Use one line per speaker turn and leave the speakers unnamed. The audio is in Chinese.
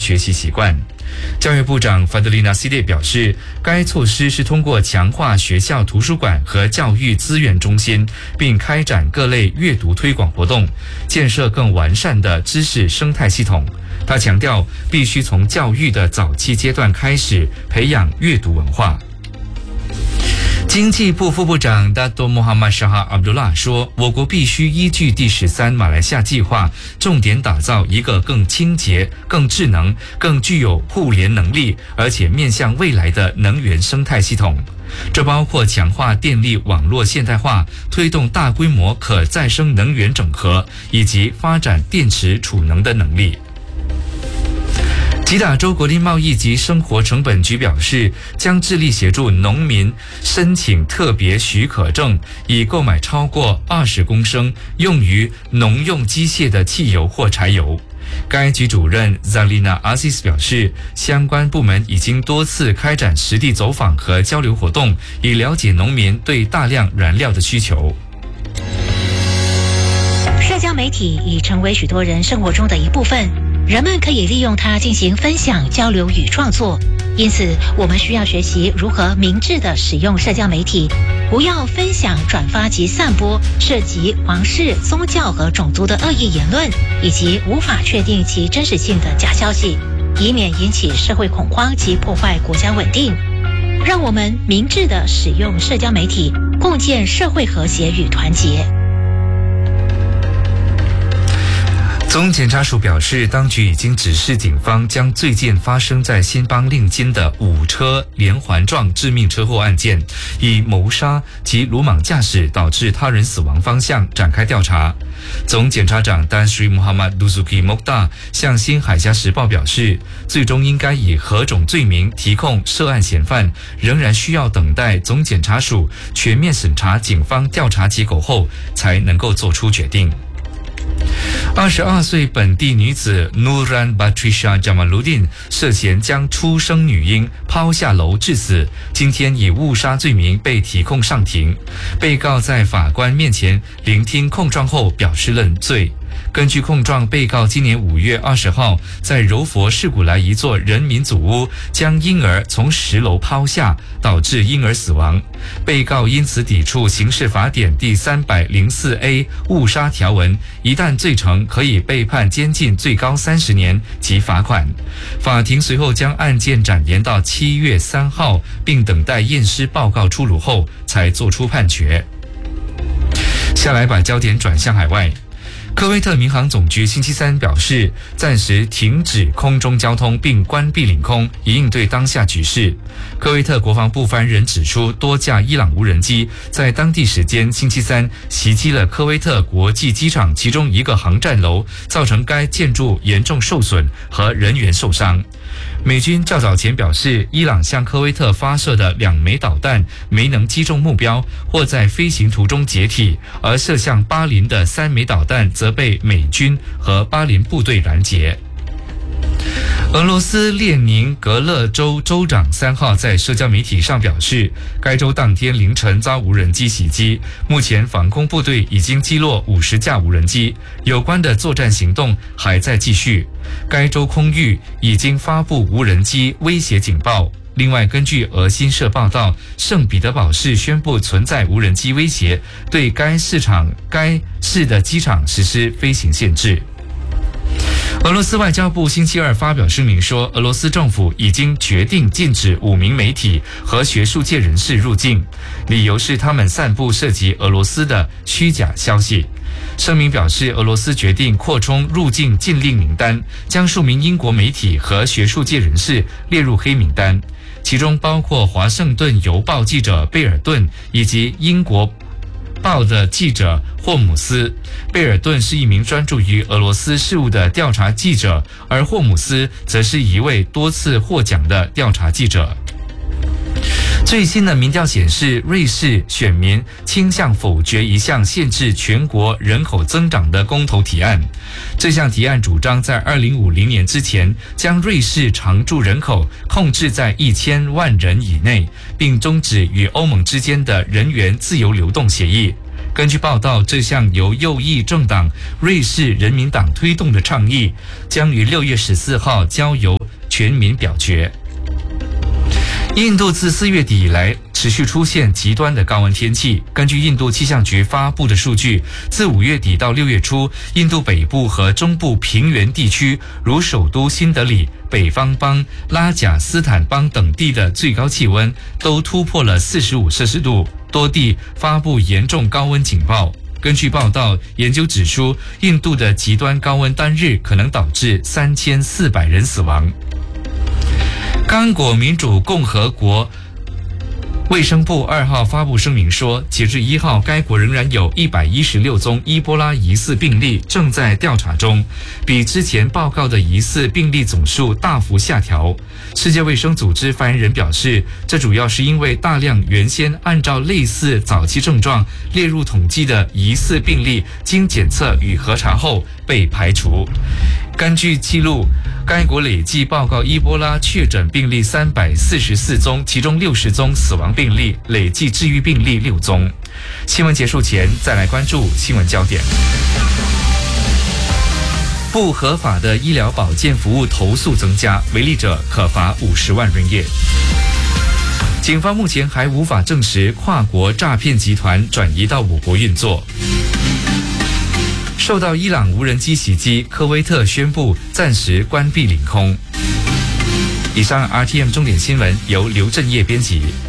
学习习惯。教育部长法德丽娜·西列表示，该措施是通过强化学校图书馆和教育资源中心，并开展各类阅读推广活动，建设更完善的知识生态系统。他强调，必须从教育的早期阶段开始培养阅读文化。经济部副部长达多穆罕默沙哈阿卜杜拉说，我国必须依据第13马来西亚计划，重点打造一个更清洁、更智能、更具有互联能力，而且面向未来的能源生态系统。这包括强化电力网络现代化，推动大规模可再生能源整合，以及发展电池储能的能力。吉打州国立贸易及生活成本局表示，将致力协助农民申请特别许可证，以购买超过20公升用于农用机械的汽油或柴油。该局主任 Zalina Aziz 表示，相关部门已经多次开展实地走访和交流活动，以了解农民对大量燃料的需求。
社交媒体已成为许多人生活中的一部分，人们可以利用它进行分享、交流与创作。因此，我们需要学习如何明智地使用社交媒体，不要分享、转发及散播涉及皇室、宗教和种族的恶意言论，以及无法确定其真实性的假消息，以免引起社会恐慌及破坏国家稳定。让我们明智地使用社交媒体，共建社会和谐与团结。
总检察署表示，当局已经指示警方将最近发生在新邦令津的5车连环撞致命车祸案件，以谋杀及鲁莽驾驶导致他人死亡方向展开调查。总检察长丹什穆罕默杜苏基莫达向新海峡时报表示，最终应该以何种罪名提控涉案嫌犯，仍然需要等待总检察署全面审查警方调查结果后才能够做出决定。22岁本地女子 Nuran Batrisha Jamaluddin 涉嫌将出生女婴抛下楼致死，今天以误杀罪名被提控上庭。被告在法官面前聆听控状后表示认罪。根据控状，被告今年5月20号在柔佛市古莱一座人民祖屋将婴儿从10楼抛下，导致婴儿死亡。被告因此抵触刑事法典第304A 误杀条文，一旦罪成，可以被判监禁最高30年及罚款。法庭随后将案件展延到7月3号，并等待验尸报告出炉后才作出判决。下来把焦点转向海外。科威特民航总局星期三表示，暂时停止空中交通并关闭领空，以应对当下局势。科威特国防部发言人指出，多架伊朗无人机在当地时间星期三袭击了科威特国际机场其中一个航站楼，造成该建筑严重受损和人员受伤。美军较早前表示，伊朗向科威特发射的2枚导弹没能击中目标，或在飞行途中解体，而射向巴林的3枚导弹则被美军和巴林部队拦截。俄罗斯列宁格勒州州长3号在社交媒体上表示，该州当天凌晨遭无人机袭击，目前防空部队已经击落50架无人机，有关的作战行动还在继续。该州空域已经发布无人机威胁警报。另外，根据俄新社报道，圣彼得堡市宣布存在无人机威胁，对该市的机场实施飞行限制。俄罗斯外交部星期二发表声明说，俄罗斯政府已经决定禁止5名媒体和学术界人士入境，理由是他们散布涉及俄罗斯的虚假消息。声明表示，俄罗斯决定扩充入境禁令名单，将数名英国媒体和学术界人士列入黑名单，其中包括华盛顿邮报记者贝尔顿以及英国报的记者霍姆斯。贝尔顿是一名专注于俄罗斯事务的调查记者，而霍姆斯则是一位多次获奖的调查记者。最新的民调显示，瑞士选民倾向否决一项限制全国人口增长的公投提案。这项提案主张在2050年之前将瑞士常住人口控制在1000万人以内，并终止与欧盟之间的人员自由流动协议。根据报道，这项由右翼政党瑞士人民党推动的倡议将于6月14号交由全民表决。印度自4月底以来持续出现极端的高温天气。根据印度气象局发布的数据，自5月底到6月初，印度北部和中部平原地区，如首都新德里、北方邦、拉贾斯坦邦等地的最高气温都突破了45摄氏度，多地发布严重高温警报。根据报道，研究指出，印度的极端高温单日可能导致3400人死亡。刚果民主共和国卫生部2号发布声明说，截至1号，该国仍然有116宗伊波拉疑似病例正在调查中，比之前报告的疑似病例总数大幅下调。世界卫生组织发言人表示，这主要是因为大量原先按照类似早期症状列入统计的疑似病例，经检测与核查后被排除。根据记录，该国累计报告伊波拉确诊病例344宗，其中60宗死亡病例，累计治愈病例6宗。新闻结束前，再来关注新闻焦点。不合法的医疗保健服务投诉增加，违例者可罚50万ringgit耶。警方目前还无法证实跨国诈骗集团转移到我国运作。受到伊朗无人机袭击，科威特宣布暂时关闭领空。以上 RTM 重点新闻由刘振业编辑。